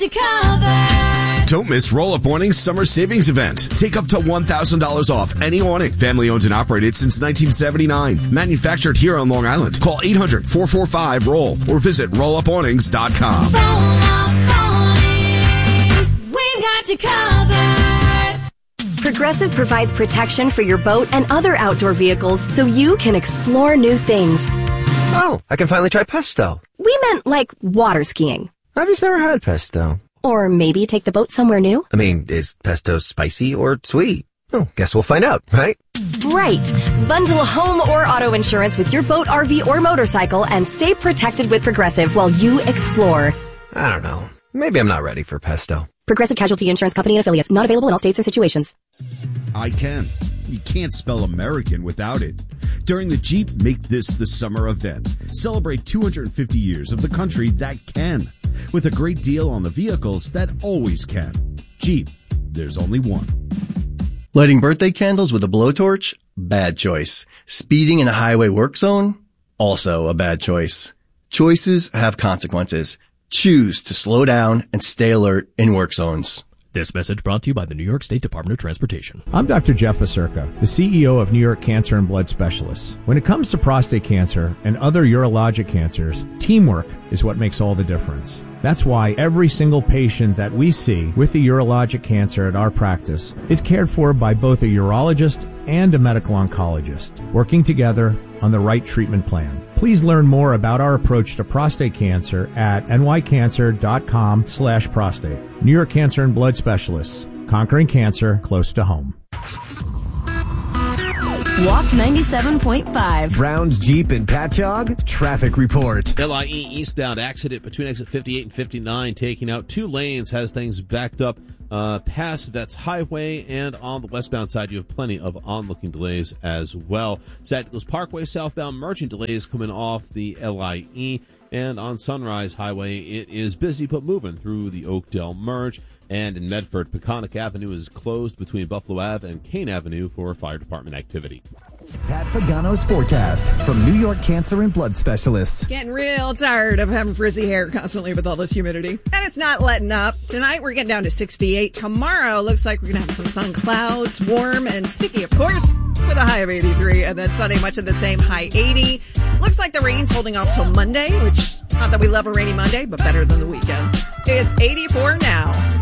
Don't miss Roll-Up Awning's summer savings event. Take up to $1,000 off any awning. Family owned and operated since 1979. Manufactured here on Long Island. Call 800-445-ROLL or visit rollupawnings.com. Roll-Up Awnings, we've got you covered. Progressive provides protection for your boat and other outdoor vehicles so you can explore new things. Oh, I can finally try pesto. We meant like water skiing. I've just never had pesto. Or maybe take the boat somewhere new? I mean, is pesto spicy or sweet? Oh, guess we'll find out, right? Right. Bundle home or auto insurance with your boat, RV, or motorcycle and stay protected with Progressive while you explore. I don't know. Maybe I'm not ready for pesto. Progressive Casualty Insurance Company and Affiliates. Not available in all states or situations. I can. You can't spell American without it. During the Jeep Make This the Summer event, celebrate 250 years of the country that can, with a great deal on the vehicles that always can. Jeep, there's only one. Lighting birthday candles with a blowtorch? Bad choice. Speeding in a highway work zone? Also a bad choice. Choices have consequences. Choose to slow down and stay alert in work zones. This message brought to you by the New York State Department of Transportation. I'm Dr. Jeff Vaserka, the CEO of New York Cancer and Blood Specialists. When it comes to prostate cancer and other urologic cancers, teamwork is what makes all the difference. That's why every single patient that we see with a urologic cancer at our practice is cared for by both a urologist and a medical oncologist, working together on the right treatment plan. Please learn more about our approach to prostate cancer at nycancer.com/prostate. New York Cancer and Blood Specialists, conquering cancer close to home. Walk 97.5. Brown's Jeep and Patchogue traffic report. LIE eastbound accident between exit 58 and 59, taking out 2 lanes, has things backed up past Vets Highway, and on the westbound side you have plenty of onlooking delays as well. Nichols Parkway southbound merging delays coming off the LIE, and on Sunrise Highway it is busy but moving through the Oakdale merge. And in Medford, Peconic Avenue is closed between Buffalo Ave and Kane Avenue for fire department activity. Pat Pagano's forecast from New York Cancer and Blood Specialists. Getting real tired of having frizzy hair constantly with all this humidity. And it's not letting up. Tonight we're getting down to 68. Tomorrow looks like we're going to have some sun clouds, warm and sticky, of course, with a high of 83. And then Sunday, much of the same, high 80. Looks like the rain's holding off till Monday, which, not that we love a rainy Monday, but better than the weekend. It's 84 now.